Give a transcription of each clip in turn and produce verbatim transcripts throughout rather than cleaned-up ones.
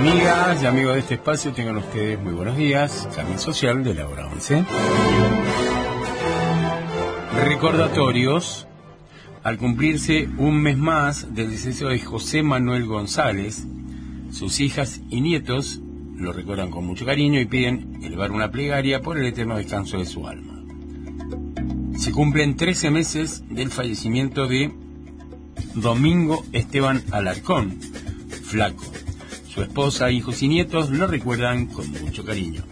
Amigas y amigos de este espacio, tengan ustedes muy buenos días. Carmen Social de la hora once. Recordatorios. Al cumplirse un mes más del deceso de José Manuel González, sus hijas y nietos lo recuerdan con mucho cariño y piden elevar una plegaria por el eterno descanso de su alma. Se cumplen trece meses del fallecimiento de Domingo Esteban Alarcón, Flaco. Su esposa, hijos y nietos lo recuerdan con mucho cariño.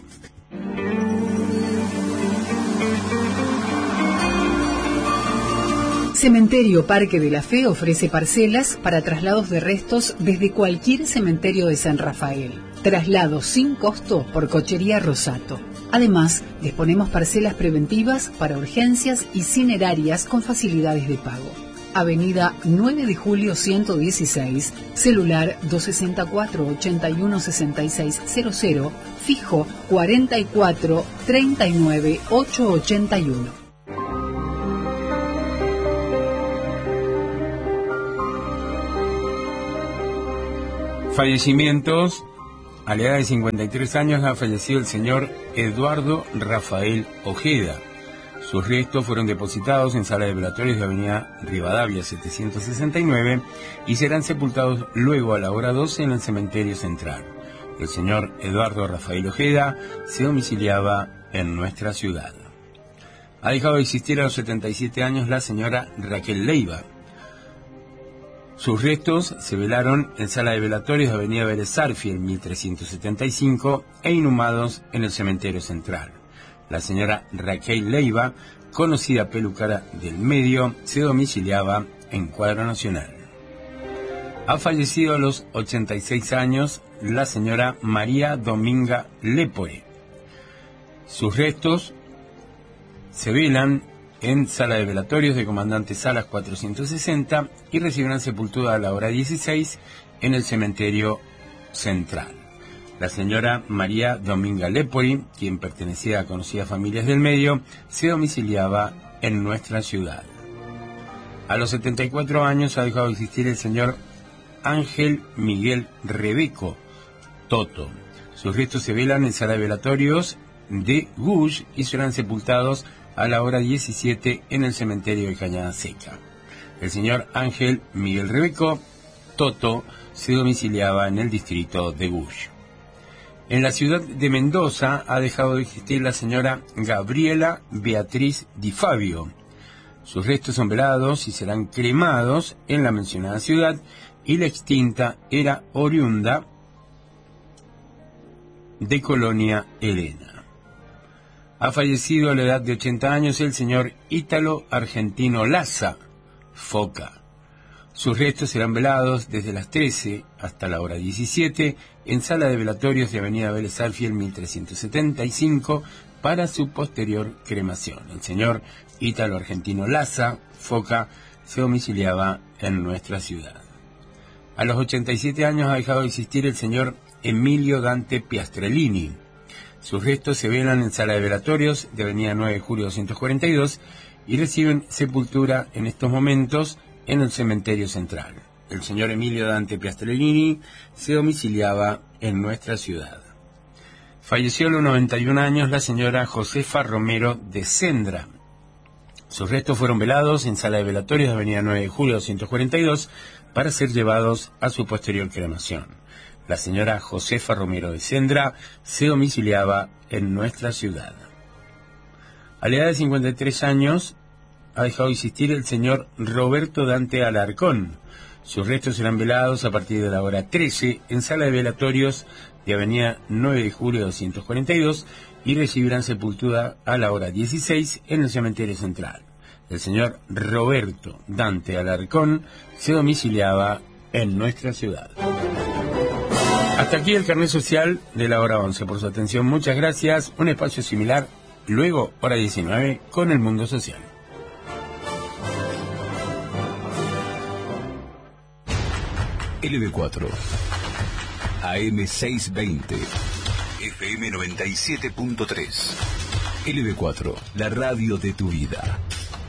Cementerio Parque de la Fe ofrece parcelas para traslados de restos desde cualquier cementerio de San Rafael. Traslado sin costo por Cochería Rosato. Además, disponemos parcelas preventivas para urgencias y cinerarias con facilidades de pago. Avenida nueve de julio ciento dieciséis, celular dos seis cuatro, ocho uno seis seis cero cero, fijo cuarenta y cuatro, treinta y nueve, ochocientos ochenta y uno. Fallecimientos. A la edad de cincuenta y tres años ha fallecido el señor Eduardo Rafael Ojeda. Sus restos fueron depositados en sala de velatorios de avenida Rivadavia setecientos sesenta y nueve y serán sepultados luego a la hora doce en el cementerio central. El señor Eduardo Rafael Ojeda se domiciliaba en nuestra ciudad. Ha dejado de existir a los setenta y siete años la señora Raquel Leiva. Sus restos se velaron en sala de velatorios de avenida Vélez Sarsfield mil trescientos setenta y cinco e inhumados en el cementerio central. La señora Raquel Leiva, conocida pelucara del medio, se domiciliaba en Cuadro Nacional. Ha fallecido a los ochenta y seis años la señora María Dominga Lepore. Sus restos se velan en sala de velatorios de Comandante Salas cuatrocientos sesenta y recibirán sepultura a la hora dieciséis en el cementerio central. La señora María Dominga Lepori, quien pertenecía a conocidas familias del medio, se domiciliaba en nuestra ciudad. A los setenta y cuatro años ha dejado de existir el señor Ángel Miguel Rebeco, Toto. Sus restos se velan en sala de velatorios de Gush y serán sepultados a la hora diecisiete en el cementerio de Cañada Seca. El señor Ángel Miguel Rebeco, Toto, se domiciliaba en el distrito de Gush. En la ciudad de Mendoza ha dejado de existir la señora Gabriela Beatriz Di Fabio. Sus restos son velados y serán cremados en la mencionada ciudad y la extinta era oriunda de Colonia Elena. Ha fallecido a la edad de ochenta años el señor Ítalo Argentino Laza, Foca. Sus restos serán velados desde las trece hasta la hora diecisiete en sala de velatorios de avenida Vélez Sarsfield mil trescientos setenta y cinco para su posterior cremación. El señor Ítalo Argentino Laza, Foca, se domiciliaba en nuestra ciudad. A los ochenta y siete años ha dejado de existir el señor Emilio Dante Piastrellini. Sus restos se velan en sala de velatorios de avenida nueve de julio doscientos cuarenta y dos y reciben sepultura en estos momentos en el cementerio central. El señor Emilio Dante Piastrellini se domiciliaba en nuestra ciudad. Falleció a los noventa y un años la señora Josefa Romero de Sendra. Sus restos fueron velados en sala de velatorios de avenida nueve de julio doscientos cuarenta y dos para ser llevados a su posterior cremación. La señora Josefa Romero de Sendra se domiciliaba en nuestra ciudad. A la edad de cincuenta y tres años ha dejado de existir el señor Roberto Dante Alarcón. Sus restos serán velados a partir de la hora trece en sala de velatorios de avenida nueve de julio doscientos cuarenta y dos y recibirán sepultura a la hora dieciséis en el cementerio central. El señor Roberto Dante Alarcón se domiciliaba en nuestra ciudad. Hasta aquí el carnet social de la hora once. Por su atención, muchas gracias. Un espacio similar, luego hora diecinueve, con el mundo social. L B cuatro, A M seiscientos veinte, F M noventa y siete punto tres. L B cuatro, la radio de tu vida.